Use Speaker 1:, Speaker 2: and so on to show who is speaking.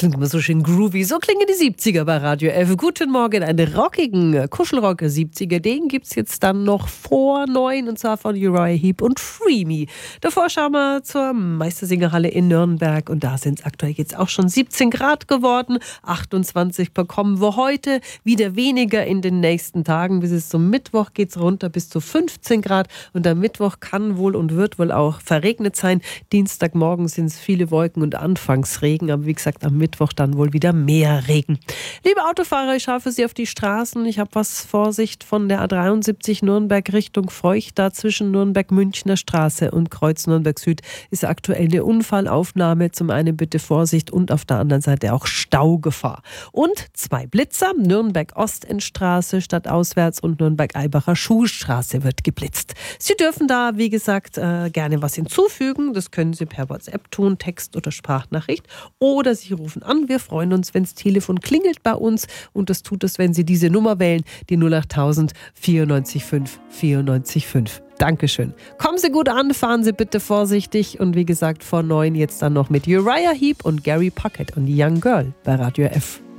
Speaker 1: klingt immer so schön groovy. So klingen die 70er bei Radio F. Guten Morgen, einen rockigen Kuschelrocker 70er. Den gibt's jetzt dann noch vor 9 und zwar von Uriah Heep und Free Me. Davor schauen wir zur Meistersingerhalle in Nürnberg und da sind es aktuell jetzt auch schon 17 Grad geworden. 28 bekommen wir heute, wieder weniger in den nächsten Tagen. Bis es zum Mittwoch geht's runter bis zu 15 Grad und am Mittwoch kann wohl und wird wohl auch verregnet sein. Dienstagmorgen sind es viele Wolken und Anfangsregen, aber wie gesagt, am Mittwoch dann wohl wieder mehr Regen. Liebe Autofahrer, ich schaue für Sie auf die Straßen. Ich habe was Vorsicht von der A73 Nürnberg Richtung Feucht. Da zwischen Nürnberg-Münchner Straße und Kreuz Nürnberg Süd ist aktuell eine Unfallaufnahme. Zum einen bitte Vorsicht und auf der anderen Seite auch Staugefahr. Und 2 Blitzer, Nürnberg-Ostendstraße stadtauswärts und Nürnberg-Eibacher Schuhstraße wird geblitzt. Sie dürfen da, wie gesagt, gerne was hinzufügen. Das können Sie per WhatsApp tun, Text oder Sprachnachricht. Oder Sie rufen an. Wir freuen uns, wenn das Telefon klingelt bei uns. Und das tut es, wenn Sie diese Nummer wählen, die 08000 94 5 94 5. Dankeschön. Kommen Sie gut an, fahren Sie bitte vorsichtig. Und wie gesagt, vor 9 jetzt dann noch mit Uriah Heep und Gary Puckett und die Young Girl bei Radio F.